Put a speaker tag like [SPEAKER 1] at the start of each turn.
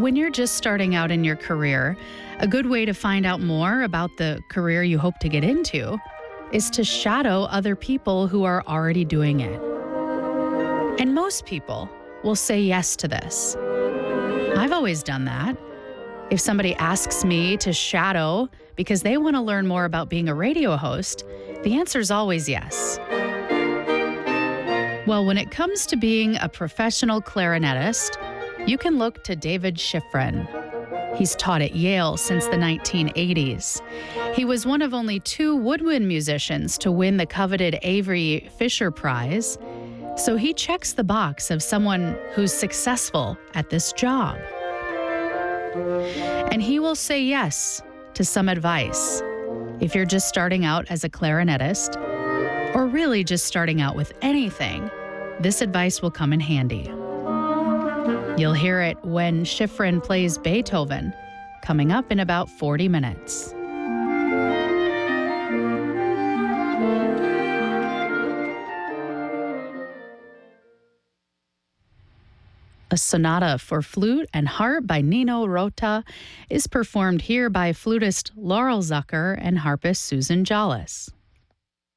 [SPEAKER 1] When you're just starting out in your career, a good way to find out more about the career you hope to get into is to shadow other people who are already doing it. And most people will say yes to this. I've always done that. If somebody asks me to shadow because they want to learn more about being a radio host, the answer is always yes. Well, when it comes to being a professional clarinetist, you can look to David Schifrin. He's taught at Yale since the 1980s. He was one of only 2 woodwind musicians to win the coveted Avery Fisher Prize, so he checks the box of someone who's successful at this job. And he will say yes to some advice if you're just starting out as a clarinetist, or really just starting out with anything. This advice will come in handy. You'll hear it when Schifrin plays Beethoven, coming up in about 40 minutes. A sonata for flute and harp by Nino Rota is performed here by flutist Laurel Zucker and harpist Susan Jolles.